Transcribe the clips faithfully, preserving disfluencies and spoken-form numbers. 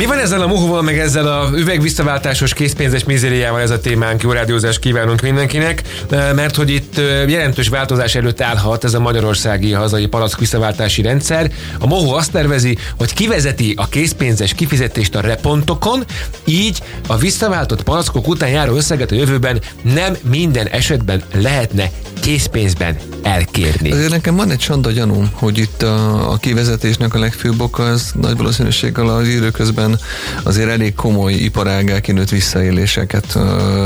Mi van ezzel a mohóval, meg ezzel a üvegvisszaváltásos készpénzes mizériával? Ez a témánk, jó rádiózást kívánunk mindenkinek, mert hogy itt jelentős változás előtt állhat ez a magyarországi hazai palack visszaváltási rendszer. A mohó azt tervezi, hogy kivezeti a készpénzes kifizetést a repontokon, így a visszaváltott palackok után járó összeget a jövőben nem minden esetben lehetne készpénzben elkérni. Azért nekem van egy csonda gyanúm, hogy itt a, a kivezetésnek a legfőbb oka az nagy valószínűséggel az időközben azért elég komoly iparággá kinőtt visszaéléseket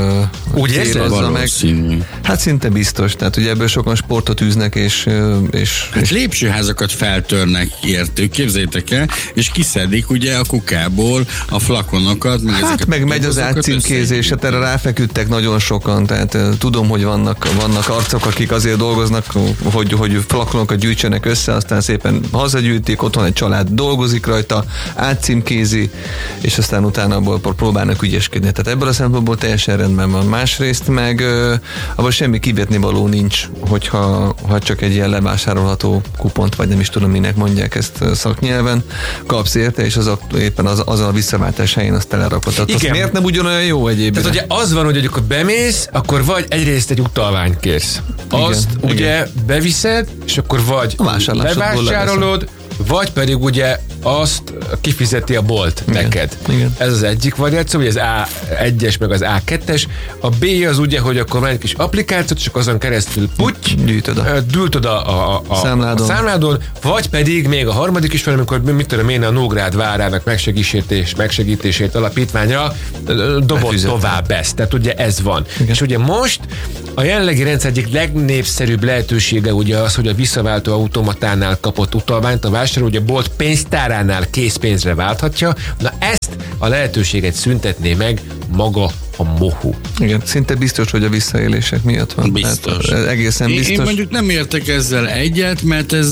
uh, úgy érzed? Meg. Hát szinte biztos, tehát ugye ebből sokan sportot űznek és... és, hát és lépcsőházakat feltörnek értük, képzeljétek el, és kiszedik ugye a kukából a flakonokat. Meg hát meg megy az átcímkézés, hát erre ráfeküdtek nagyon sokan, tehát uh, tudom, hogy vannak, vannak arcok, akik azért dolgoznak, hogy, hogy flakonokat gyűjtsenek össze, aztán szépen hazagyűjtik, otthon egy család dolgozik rajta, átcímkézi, és aztán utána abból próbálnak ügyeskedni. Tehát ebből a szempontból teljesen rendben van. Másrészt meg uh, abban semmi kivetni való nincs, hogyha ha csak egy ilyen levásárolható kupont, vagy nem is tudom, minek mondják ezt szaknyelven, kapsz érte, és az éppen az, az a visszaváltás helyén azt telerakod. Tehát azt miért nem ugyanolyan jó egyébként? Tehát ugye az van, hogy amikor bemész, akkor vagy egyrészt egy utalványt kérsz. Azt igen, ugye igen. beviszed, és akkor vagy bevásárolod, vagy pedig ugye azt kifizeti a bolt igen, neked. Igen. Ez az egyik variáció, ugye az á egyes meg az á kettes. A B az ugye, hogy akkor van egy kis applikációt, csak azon keresztül puty, dűltöd a, a, a, számládon. a számládon, vagy pedig még a harmadik is van, amikor mit tudom én a Nógrád várának megsegítés, megsegítését alapítványra dobott tovább ezt. Tehát ugye ez van. Igen. És ugye most a jelenlegi rendszer egyik legnépszerűbb lehetősége ugye az, hogy a visszaváltó automatánál kapott utalványt a vásárló, ugye bolt pénztáránál készpénzre válthatja. Na ezt a lehetőséget szüntetné meg maga a mohó. Igen, szinte biztos, hogy a visszaélések miatt van. Biztos. Hát, egészen biztos. Én, én mondjuk nem értek ezzel egyet, mert ez,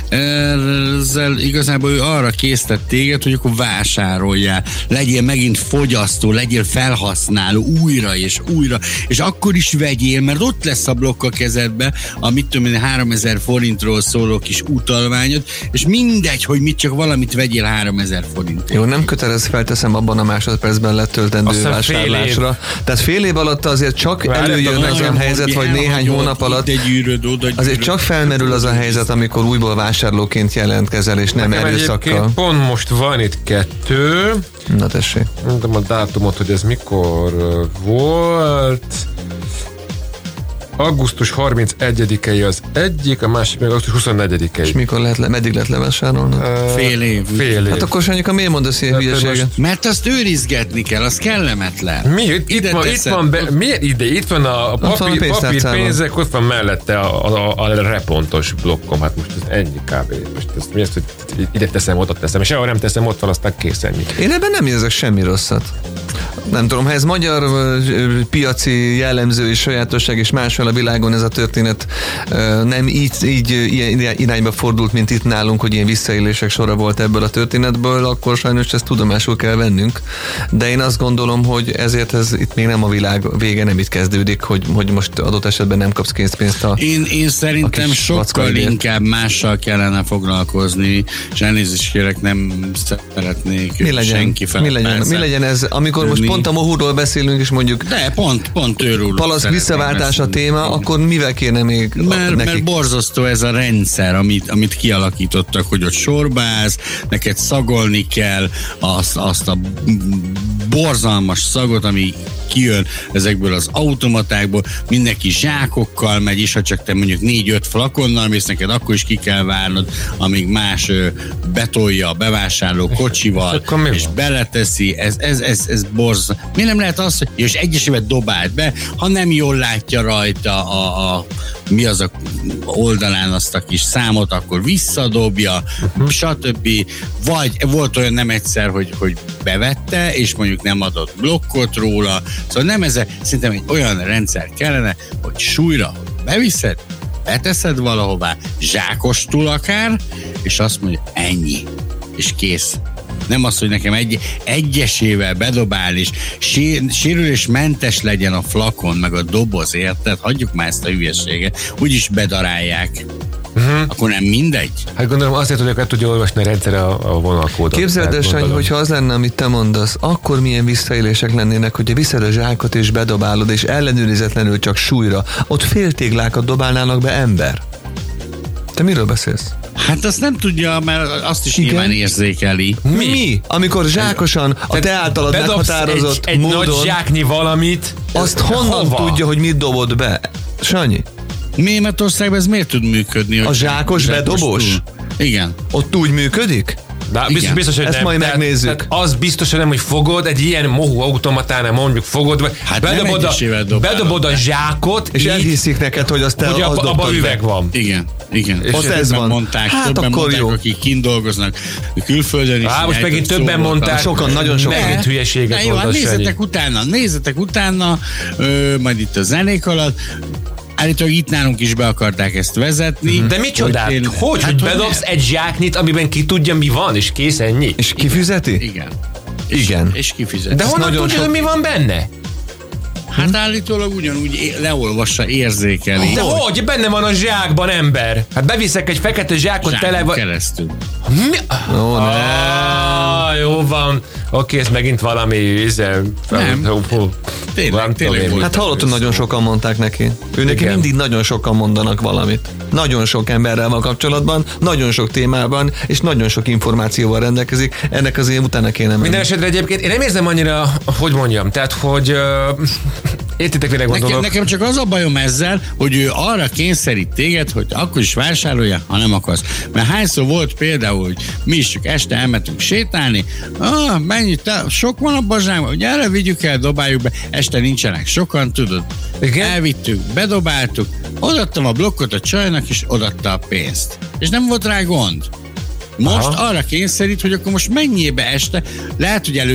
ezzel igazából ő arra késztet téged, hogy akkor vásároljál, legyél megint fogyasztó, legyél felhasználó újra és újra, és akkor is vegyél, mert ott lesz a blokk a kezedbe, a mit tudom én, háromezer forintról szóló kis utalványod, és mindegy, hogy mit, csak valamit vegyél háromezer forintért. Jó, nem kötelez, felteszem abban a másodpercben letöltendő vásárlásra. Tehát fél év alatt azért csak Várj, előjön ez a helyzet, vagy néhány hónap alatt gyűröd, oda azért csak felmerül az a helyzet, amikor újból vásárlóként jelentkezel, és nem nekem erőszakkal. Pont most van itt kettő. Na tessék. Mondom a dátumot, hogy ez mikor volt. augusztus harmincegyedikei az egyik, a másik meg augusztus huszonnegyedikei. És mikor lehet le, meddig lehet levásárolni? Uh, fél év. Fél év. Hát akkor Sanyika, miért mondasz ilyen hülyeséget? Mert azt őrizgetni kell, az kellemetlen. Mi? Itt, itt, van, itt van, be, miért ide? Itt van a papír, papírpénzek, ott van mellette a, a, a repontos blokkom. Hát most ez ennyi kávé. Most ezt, mi ezt, hogy ide teszem, oda teszem, és sehol nem teszem, ott van, aztán kész ennyi. Én ebben nem érzek semmi rosszat. Nem tudom, ha ez magyar piaci jellemző és sajátosság, és máshol a világon ez a történet nem így, így ilyen irányba fordult, mint itt nálunk, hogy ilyen visszaélések sora volt ebből a történetből, akkor sajnos ezt tudomásul kell vennünk. De én azt gondolom, hogy ezért ez itt még nem a világ vége, nem itt kezdődik, hogy, hogy most adott esetben nem kapsz készpénzt a Én, én szerintem sokkal inkább mással kellene foglalkozni, és elnézést kérek, nem szeretnék mi legyen, senki fel. Mi legyen, mi legyen ez, amikor most pont a mohóról beszélünk, és mondjuk de pont, pont őről palack visszaváltás a téma, én. Akkor mivel kéne még mert, nekik? Mert borzasztó ez a rendszer, amit, amit kialakítottak, hogy ott sorbálsz, neked szagolni kell azt, azt a borzalmas szagot, ami kijön ezekből az automatákból, mindenki zsákokkal megy, és ha csak te mondjuk négy-öt flakonnal mész, neked akkor is ki kell várnod, amíg más ö, betolja a bevásárló kocsival, és, és beleteszi, ez, ez, ez, ez borz. Mi nem lehet az, hogy és egyesévet dobált be, ha nem jól látja rajta a, a mi az a oldalán azt a kis számot, akkor visszadobja, uh-huh. stb. Vagy volt olyan nem egyszer, hogy, hogy bevette, és mondjuk nem adott blokkot róla. Szóval nem ez, szerintem egy olyan rendszer kellene, hogy súlyra beviszed, beteszed valahová, zsákostul akár, és azt mondja, ennyi, és kész. Nem az, hogy nekem egy, egyesével bedobál, és sér, sérülésmentes legyen a flakon, meg a doboz, érted? Hagyjuk már ezt a hülyeséget. Úgyis bedarálják. uh-huh. akkor nem mindegy. Hát gondolom azért, hogy el tudja olvasni a rendszer a, a vonalkódot. Képzeld el, Sanyi, hogyha az lenne, amit te mondasz, akkor milyen visszaélések lennének, hogyha viszed a zsákot és bedobálod, és ellenőrizetlenül csak súlyra. Ott féltéglákat dobálnának be ember. Te miről beszélsz? Hát azt nem tudja, mert azt is Igen? nyilván érzékeli. Mi? Mi? Amikor zsákosan a te általad meghatározott egy, egy módon... nagy zsáknyi valamit... Azt honnan hova? tudja, hogy mit dobod be? Sanyi? Németországban ez miért tud működni? A zsákos bedobós? Igen. Ott úgy működik? De biztos, biztos, hogy Ezt nem. majd tehát, megnézzük. Tehát az biztos, hogy nem, hogy fogod, egy ilyen mohú automatánál mondjuk fogod, vagy hát bedobod, a, bedobod a zsákot, és így, elhiszik neked, hogy azt te hogy az abban üveg van. Igen, igen. És ott ez van. Mondták, hát többen akkor mondták, jó. akik kint dolgoznak külföldön is. Á, most megint többen mondták. Sokan, nagyon sokan. Megint hülyeséget mondasz. Hát Nézzetek utána, nézzetek utána, ö, majd itt a zenék alatt. Állítólag itt nálunk is be akarták ezt vezetni. De micsodát? Hogy, hogy, hát, hogy bedobsz egy zsáknyit, amiben ki tudja, mi van, és kész ennyi? És kifizeti? Igen. Igen. És, és kifizeti. De honnan tudja, sok... hogy mi van benne? Hát állítólag ugyanúgy leolvassa, érzékeli. De hogy? hogy? Benne van a zsákban ember. Hát beviszek egy fekete zsákot Zsákon tele... keresztül. Mi? Ó, ne. Ah, jó van. Oké, ez megint valami... Íze, nem. Tényleg, tényleg hát hallottam, nagyon sokan mondták neki. Ő neki mindig nagyon sokan mondanak valamit. Nagyon sok emberrel van kapcsolatban, nagyon sok témában, és nagyon sok információval rendelkezik. Ennek azért utána kéne menni. Minden esetre egyébként én nem érzem annyira, hogy mondjam, tehát, hogy uh, értitek, mire gondolok. Nekem, nekem csak az a bajom ezzel, hogy ő arra kényszerít téged, hogy akkor is vásárolja, ha nem akarsz. Mert hányszor volt például, hogy mi is csak este elmentünk sétálni, ah, mennyit, te, sok van a bazsányban, hogy erre vigyük el, dobáljuk be, este nincsenek sokan, tudod. Igen? Elvittük, bedobáltuk, odaadtam a blokkot a csajnak, és odaadta a pénzt. És nem volt rá gond. Most Aha. arra kényszerít, hogy akkor most mennyibe este, lehet, hogy előbb